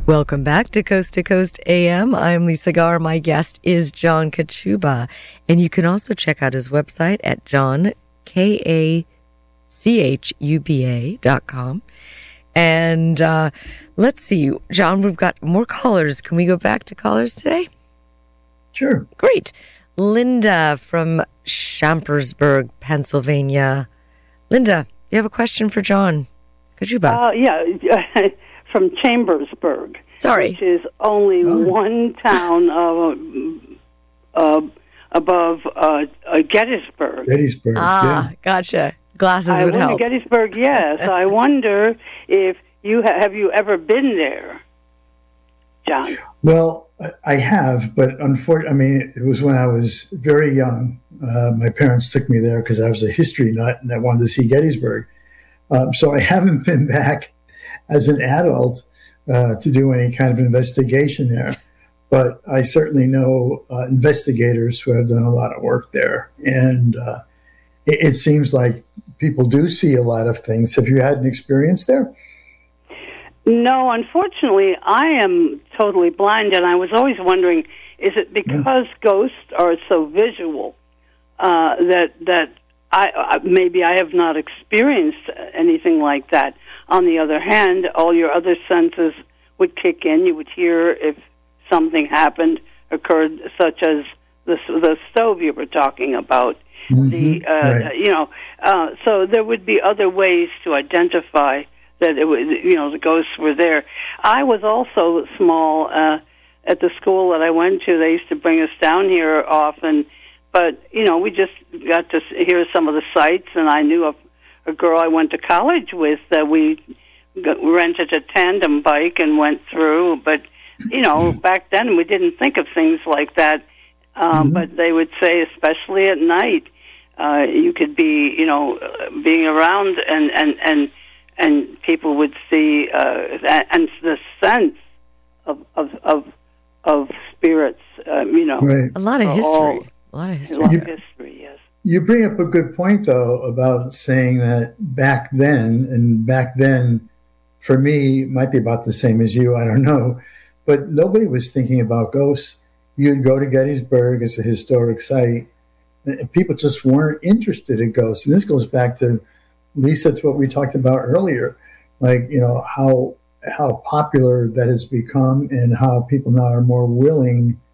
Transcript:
Welcome back to Coast AM. I'm Lisa Garr. My guest is John Kachuba. And you can also check out his website at johnkachuba.com. And let's see, John, we've got more callers. Can we go back to callers today? Sure. Great. Linda from Chambersburg, Pennsylvania. Linda, you have a question for John Kachuba? Yeah, from Chambersburg. Sorry. Which is only one town above Gettysburg. Gettysburg, yeah. Gotcha. Glasses would help. Gettysburg, yes. I wonder if you have you ever been there, John? Well, I have, but unfortunately, it was when I was very young. My parents took me there because I was a history nut and I wanted to see Gettysburg. So I haven't been back as an adult to do any kind of investigation there. But I certainly know investigators who have done a lot of work there. And it seems like people do see a lot of things. Have you had an experience there? No, unfortunately, I am totally blind, and I was always wondering, is it because ghosts are so visual that I maybe I have not experienced anything like that? On the other hand, all your other senses would kick in. You would hear if something occurred, such as the stove you were talking about. Mm-hmm. Right. So there would be other ways to identify that it was, the ghosts were there. I was also small at the school that I went to. They used to bring us down here often, but we just got to hear some of the sights. And I knew a girl I went to college with that we rented a tandem bike and went through. But back then we didn't think of things like that. But they would say, especially at night, you could be, being around and people would see, and the sense of spirits, Right. A lot of history. A lot of history, yes. You bring up a good point, though, about saying that back then, for me, might be about the same as you, I don't know, but nobody was thinking about ghosts. You'd go to Gettysburg as a historic site, and people just weren't interested in ghosts. And this goes back to, Lisa, it's what we talked about earlier, like, how popular that has become and how people now are more willing